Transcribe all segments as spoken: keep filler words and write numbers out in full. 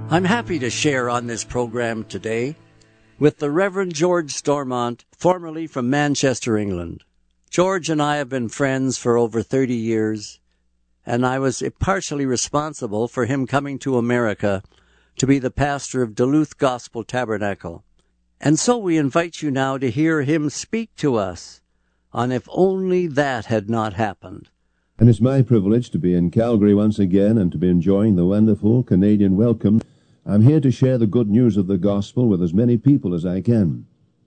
I'm happy to share on this program today with the Reverend George Stormont, formerly from Manchester, England. George and I have been friends for over thirty years, and I was partially responsible for him coming to America to be the pastor of Duluth Gospel Tabernacle. And so we invite you now to hear him speak to us on If Only That Had Not Happened. And it's my privilege to be in Calgary once again and to be enjoying the wonderful Canadian welcome. I'm here to share the good news of the gospel with as many people as I can.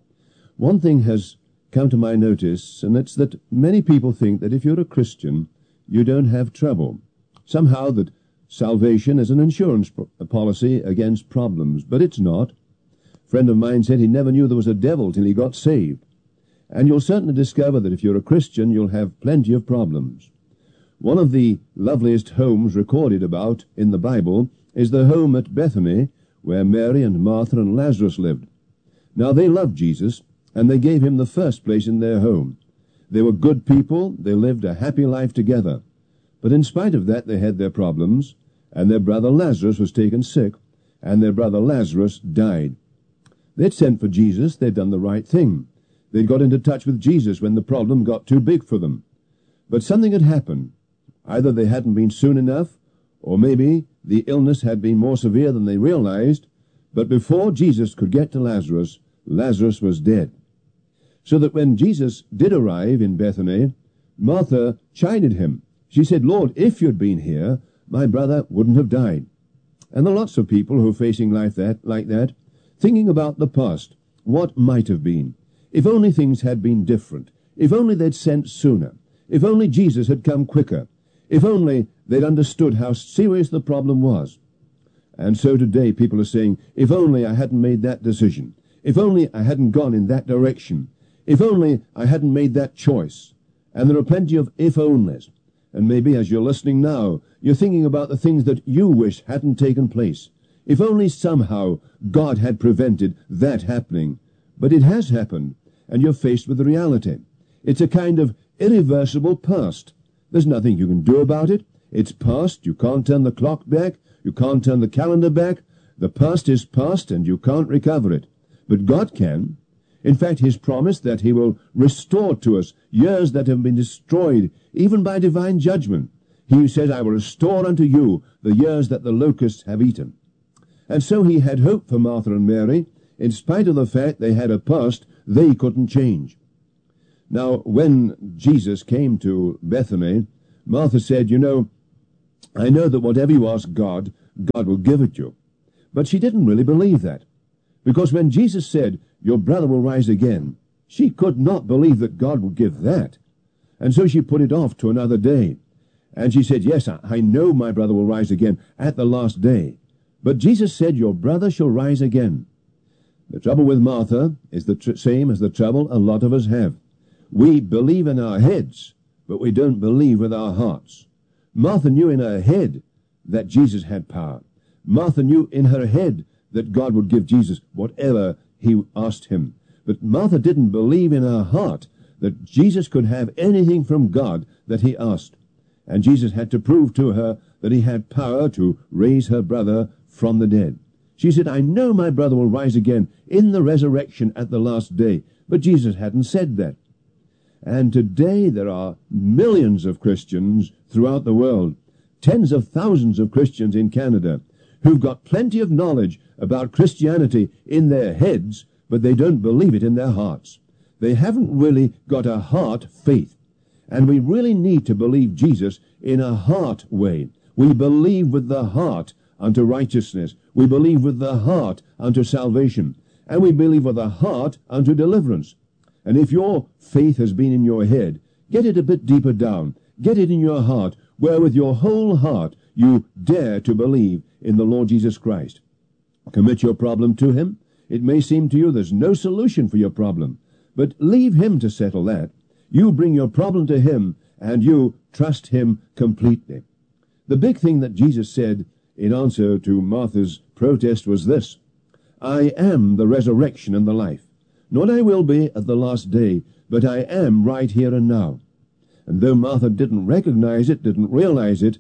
One thing has come to my notice, and it's that many people think that if you're a Christian, you don't have trouble. Somehow that salvation is an insurance policy against problems, but it's not. A friend of mine said he never knew there was a devil till he got saved. And you'll certainly discover that if you're a Christian, you'll have plenty of problems. One of the loveliest homes recorded about in the Bible is the home at Bethany, where Mary and Martha and Lazarus lived. Now, they loved Jesus, and they gave him the first place in their home. They were good people, they lived a happy life together. But in spite of that, they had their problems, and their brother Lazarus was taken sick, and their brother Lazarus died. They'd sent for Jesus, they'd done the right thing. They'd got into touch with Jesus when the problem got too big for them. But something had happened. Either they hadn't been soon enough, or maybe the illness had been more severe than they realized, but before Jesus could get to Lazarus, Lazarus was dead. So that when Jesus did arrive in Bethany, Martha chided him. She said, "Lord, if you'd been here, my brother wouldn't have died." And there are lots of people who are facing life that, like that, thinking about the past, what might have been. If only things had been different. If only they'd sent sooner. If only Jesus had come quicker. If only they'd understood how serious the problem was. And so today people are saying, if only I hadn't made that decision. If only I hadn't gone in that direction. If only I hadn't made that choice. And there are plenty of if-onlys. And maybe as you're listening now, you're thinking about the things that you wish hadn't taken place. If only somehow God had prevented that happening. But it has happened, and you're faced with the reality. It's a kind of irreversible past. There's nothing you can do about it. It's past. You can't turn the clock back. You can't turn the calendar back. The past is past, and you can't recover it. But God can. In fact, He's promised that He will restore to us years that have been destroyed, even by divine judgment. He says, "I will restore unto you the years that the locusts have eaten." And so He had hope for Martha and Mary, in spite of the fact they had a past they couldn't change. Now, when Jesus came to Bethany, Martha said, "You know, I know that whatever you ask God, God will give it you." But she didn't really believe that. Because when Jesus said, "Your brother will rise again," she could not believe that God would give that. And so she put it off to another day. And she said, "Yes, I know my brother will rise again at the last day." But Jesus said, "Your brother shall rise again." The trouble with Martha is the tr- same as the trouble a lot of us have. We believe in our heads, but we don't believe with our hearts. Martha knew in her head that Jesus had power. Martha knew in her head that God would give Jesus whatever He asked him. But Martha didn't believe in her heart that Jesus could have anything from God that He asked. And Jesus had to prove to her that He had power to raise her brother from the dead. She said, "I know my brother will rise again in the resurrection at the last day." But Jesus hadn't said that. And today there are millions of Christians throughout the world, tens of thousands of Christians in Canada, who've got plenty of knowledge about Christianity in their heads, but they don't believe it in their hearts. They haven't really got a heart faith. And we really need to believe Jesus in a heart way. We believe with the heart unto righteousness. We believe with the heart unto salvation. And we believe with the heart unto deliverance. And if your faith has been in your head, get it a bit deeper down. Get it in your heart, where with your whole heart you dare to believe in the Lord Jesus Christ. Commit your problem to Him. It may seem to you there's no solution for your problem, but leave Him to settle that. You bring your problem to Him, and you trust Him completely. The big thing that Jesus said in answer to Martha's protest was this: "I am the resurrection and the life. Not I will be at the last day, but I am right here and now." And though Martha didn't recognize it, didn't realize it,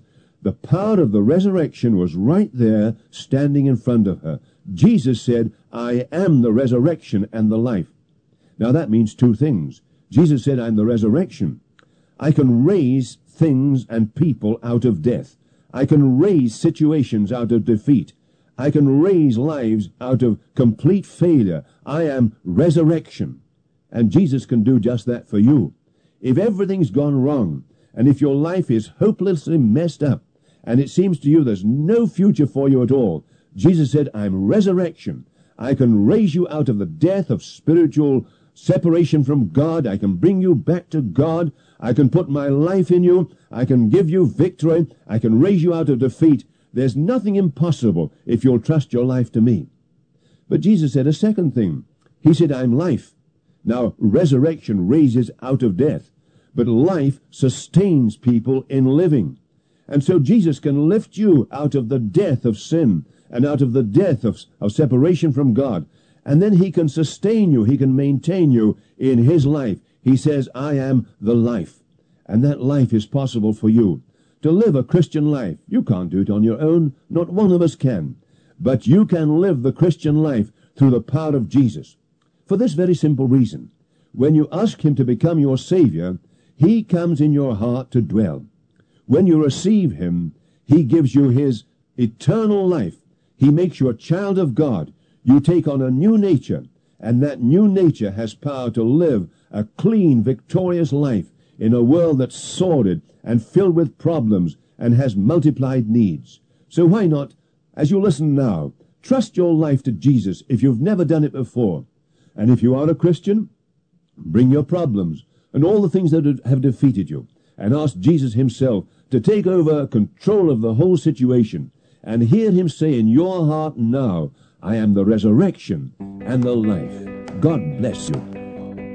The power of the resurrection was right there, standing in front of her. Jesus said, I am the resurrection and the life. Now that means two things. Jesus said, I'm the resurrection. I can raise things and people out of death. I can raise situations out of defeat. I can raise lives out of complete failure. I am resurrection. And Jesus can do just that for you. If everything's gone wrong, and if your life is hopelessly messed up, and it seems to you there's no future for you at all, Jesus said, I'm resurrection. I can raise you out of the death of spiritual separation from God. I can bring you back to God. I can put my life in you. I can give you victory. I can raise you out of defeat. There's nothing impossible if you'll trust your life to me. But Jesus said a second thing. He said, I'm life. Now, resurrection raises out of death, but life sustains people in living. And so Jesus can lift you out of the death of sin and out of the death of, of separation from God. And then he can sustain you. He can maintain you in his life. He says, I am the life. And that life is possible for you. To live a Christian life, you can't do it on your own. Not one of us can. But you can live the Christian life through the power of Jesus. For this very simple reason. When you ask him to become your Savior, he comes in your heart to dwell. When you receive him, he gives you his eternal life. He makes you a child of God. You take on a new nature, and that new nature has power to live a clean, victorious life in a world that's sordid and filled with problems and has multiplied needs. So why not, as you listen now, trust your life to Jesus if you've never done it before. And if you are a Christian, bring your problems and all the things that have defeated you and ask Jesus himself to take over control of the whole situation and hear him say in your heart now, I am the resurrection and the life. God bless you.